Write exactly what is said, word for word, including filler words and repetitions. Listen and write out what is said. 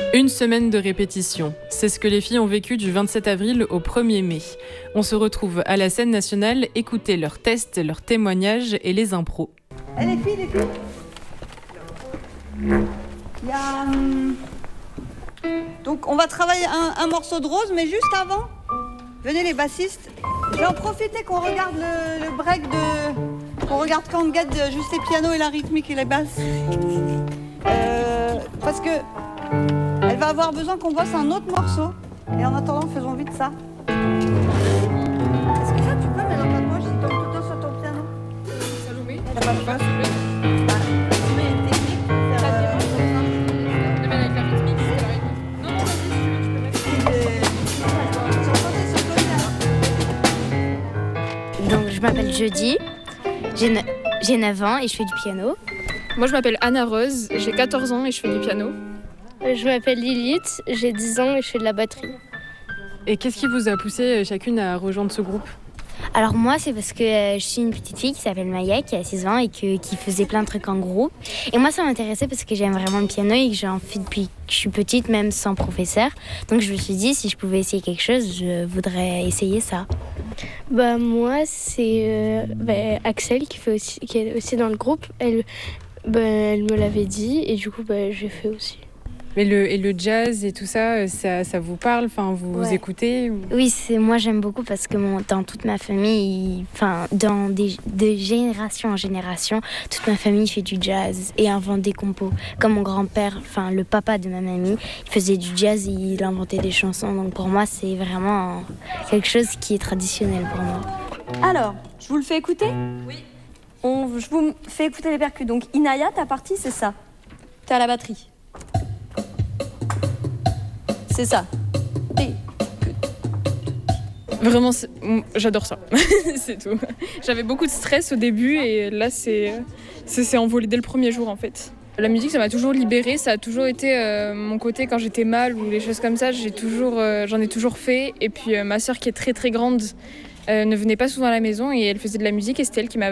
Une semaine de répétition, c'est ce que les filles ont vécu du vingt-sept avril au premier mai. On se retrouve à la scène nationale, écouter leurs tests, leurs témoignages et les impros. Eh les filles, les filles Il y a... hum, Donc on va travailler un, un morceau de Rose, mais juste avant, venez les bassistes. Je vais en profiter qu'on regarde le, le break de... qu'on regarde Can't Get, juste les pianos et la rythmique et les basses. Euh, parce que elle va avoir besoin qu'on bosse un autre morceau. Et en attendant, faisons vite ça. Est-ce que ça tu peux mettre dans ta poche si tu tombes tout le temps sur ton piano? Salomé, T'as pas besoin. Donc je m'appelle Jeudi, j'ai, ne- j'ai neuf ans et je fais du piano. Moi je m'appelle Anna Rose, j'ai quatorze ans et je fais du piano. Je m'appelle Lilith, j'ai dix ans et je fais de la batterie. Et qu'est-ce qui vous a poussé chacune à rejoindre ce groupe ? Alors moi c'est parce que euh, je suis une petite fille qui s'appelle Maya, qui a six ans et que, qui faisait plein de trucs en groupe. Et moi ça m'intéressait parce que j'aime vraiment le piano et que j'en fais depuis que je suis petite, même sans professeur. Donc je me suis dit si je pouvais essayer quelque chose, je voudrais essayer ça. Bah moi c'est euh, bah, Axel qui, fait aussi, qui est aussi dans le groupe. Elle, bah, elle me l'avait dit et du coup bah, j'ai fait aussi. Mais le, et le jazz et tout ça, ça, ça vous parle ? Enfin, vous, vous Ouais. écoutez ou... Oui, c'est, moi j'aime beaucoup parce que mon, dans toute ma famille, enfin dans des, de génération en génération, toute ma famille fait du jazz et invente des compos. Comme mon grand-père, enfin le papa de ma mamie, il faisait du jazz et il inventait des chansons. Donc pour moi c'est vraiment quelque chose qui est traditionnel pour moi. Alors, je vous le fais écouter ? Oui. On, je vous fais écouter les percus. Donc Inaya, ta partie c'est ça. T'es à la batterie. C'est ça. Et... Vraiment, c'est- mm, j'adore ça, c'est tout. J'avais beaucoup de stress au début et là c'est, c'est, c'est envolé dès le premier jour en fait. La musique ça m'a toujours libérée, ça a toujours été euh, mon côté quand j'étais mal ou les choses comme ça, j'ai toujours, euh, j'en ai toujours fait. Et puis euh, ma sœur qui est très très grande euh, ne venait pas souvent à la maison et elle faisait de la musique et c'était elle qui m'a